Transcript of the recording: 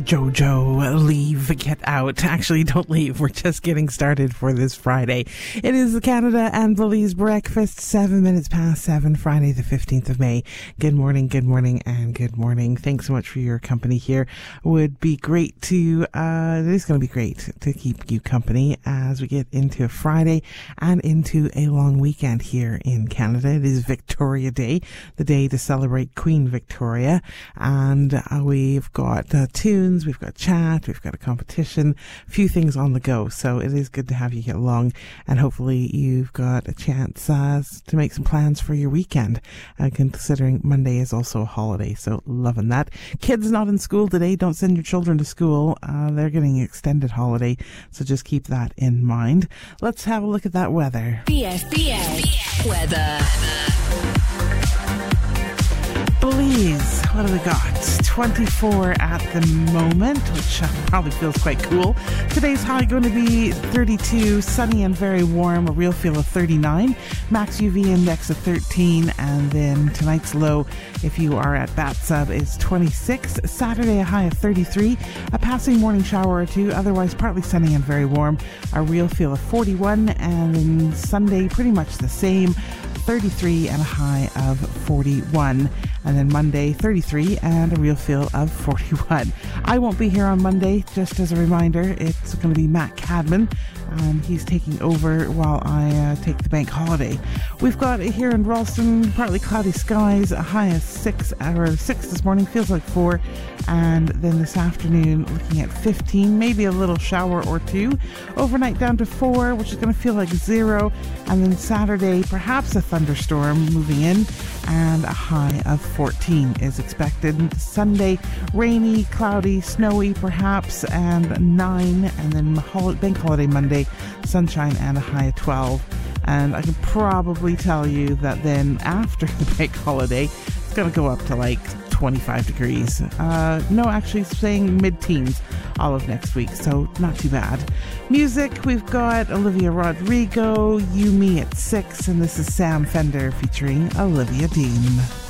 Jojo, leave, get out. Actually, don't leave. We're just getting started for this Friday. It is the Canada and Belize breakfast, 7 minutes past 7, Friday the 15th of May. Good morning, and good morning. Thanks so much for your company here. Would be great to, it is going to be great to keep you company as we get into Friday and into a long weekend here in Canada. It is Victoria Day, the day to celebrate Queen Victoria. And we've got tunes, we've got chat, we've got a competition, a few things on the go. So it is good to have you get along, and hopefully you've got a chance to make some plans for your weekend, considering Monday is also a holiday. So loving that. Kids not in school today, don't send your children to school. They're getting an extended holiday, so just keep that in mind. Let's have a look at that weather. BFBS weather. Belize, what do we got? 24 at the moment, which probably feels quite cool. Today's high going to be 32, sunny and very warm, a real feel of 39, max UV index of 13, and then tonight's low, if you are at Batsub, is 26. Saturday, a high of 33, a passing morning shower or two, otherwise partly sunny and very warm, a real feel of 41, and then Sunday, pretty much the same, 33 and a high of 41. And then Monday, 33 and a real feel of 41. I won't be here on Monday, just as a reminder. It's going to be Matt Cadman, and he's taking over while I take the bank holiday. We've got here in Ralston, partly cloudy skies, a high of 6 this morning, feels like 4. And then this afternoon, looking at 15, maybe a little shower or two. Overnight down to 4, which is going to feel like 0. And then Saturday, perhaps a thunderstorm moving in, and a high of 14 is expected. Sunday, rainy, cloudy, snowy perhaps, and 9. And then bank holiday Monday, sunshine and a high of 12. And I can probably tell you that then after the bank holiday, it's going to go up to like 25 degrees. No, actually saying mid-teens all of next week, so not too bad. Music, we've got Olivia Rodrigo, You Me at 6, and this is Sam Fender featuring Olivia Dean.